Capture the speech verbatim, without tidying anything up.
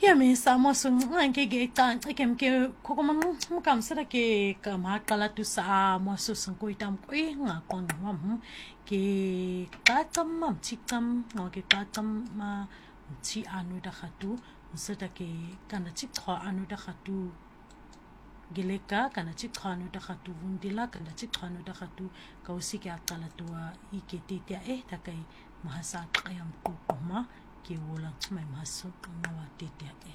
Ya me sama sung ke ge ta ke ke ko ko mam mo kam sa ke ka ma kala tu sa mo su sung ko itam ko e nga kon mam ke ka tam mam chi kam ngo ke ka tam ma chi anu da khatu sa ta ke kana chi kho anu da khatu geleka kana chi khanu da khatu vundila kana chi khanu da khatu ka usi ke akala tua I ke te te e ta kai mahasa qayam ko ma ke wola mai maso ngawa te te